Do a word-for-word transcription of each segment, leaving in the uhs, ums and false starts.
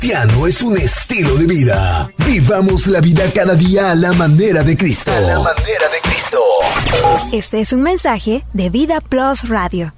cristiano es un estilo de vida. Vivamos la vida cada día a la manera de Cristo. A la manera de Cristo. Este es un mensaje de Vida Plus Radio.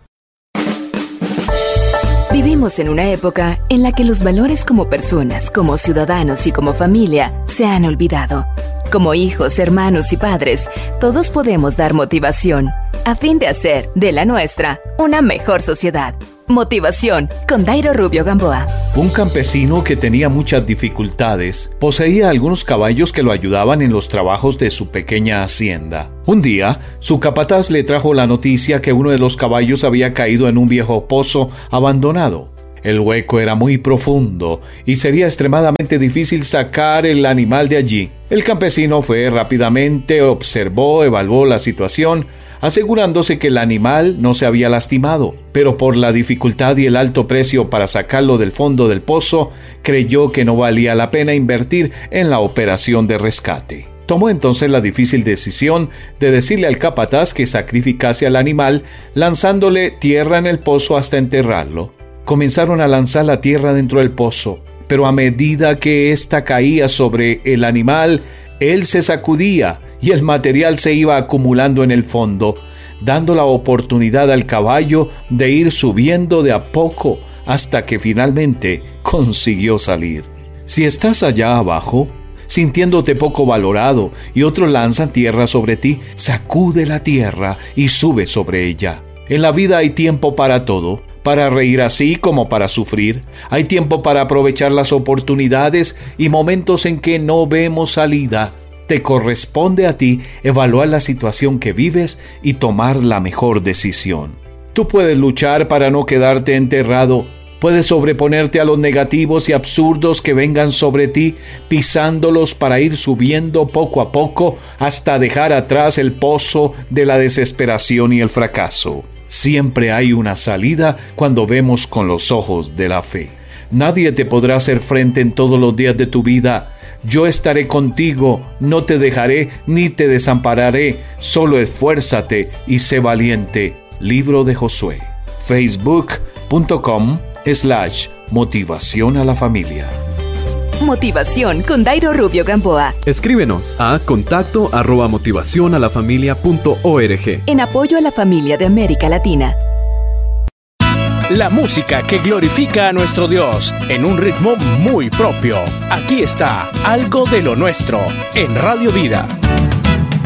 Vivimos en una época en la que los valores como personas, como ciudadanos y como familia se han olvidado. Como hijos, hermanos y padres, todos podemos dar motivación a fin de hacer de la nuestra una mejor sociedad. Motivación con Dairo Rubio Gamboa. Un campesino que tenía muchas dificultades poseía algunos caballos que lo ayudaban en los trabajos de su pequeña hacienda. Un día, su capataz le trajo la noticia que uno de los caballos había caído en un viejo pozo abandonado. El hueco era muy profundo y sería extremadamente difícil sacar el animal de allí. El campesino fue rápidamente, observó, evaluó la situación, asegurándose que el animal no se había lastimado, pero por la dificultad y el alto precio para sacarlo del fondo del pozo, creyó que no valía la pena invertir en la operación de rescate. Tomó entonces la difícil decisión de decirle al capataz que sacrificase al animal, lanzándole tierra en el pozo hasta enterrarlo. Comenzaron a lanzar la tierra dentro del pozo, pero a medida que ésta caía sobre el animal, él se sacudía y el material se iba acumulando en el fondo, dando la oportunidad al caballo de ir subiendo de a poco hasta que finalmente consiguió salir. Si estás allá abajo, sintiéndote poco valorado y otros lanzan tierra sobre ti, sacude la tierra y sube sobre ella. En la vida hay tiempo para todo, para reír así como para sufrir. Hay tiempo para aprovechar las oportunidades y momentos en que no vemos salida. Te corresponde a ti evaluar la situación que vives y tomar la mejor decisión. Tú puedes luchar para no quedarte enterrado. Puedes sobreponerte a los negativos y absurdos que vengan sobre ti, pisándolos para ir subiendo poco a poco hasta dejar atrás el pozo de la desesperación y el fracaso. Siempre hay una salida cuando vemos con los ojos de la fe. Nadie te podrá hacer frente en todos los días de tu vida. Yo estaré contigo, no te dejaré ni te desampararé. Solo esfuérzate y sé valiente. Libro de Josué. Facebook.com slash motivación a la familia. Motivación con Dairo Rubio Gamboa. Escríbenos a contacto arroba motivación a la familia punto org. En apoyo a la familia de América Latina. La música que glorifica a nuestro Dios en un ritmo muy propio. Aquí está Algo de lo Nuestro en Radio Vida.